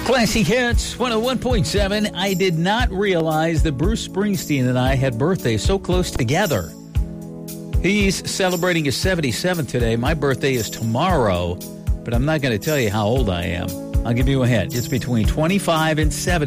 Classic Hits 101.7. I did not realize that Bruce Springsteen and I had birthdays so close together. He's celebrating his 77th today. My birthday is tomorrow, but I'm not going to tell you how old I am. I'll give you a hint. It's between 25 and 70.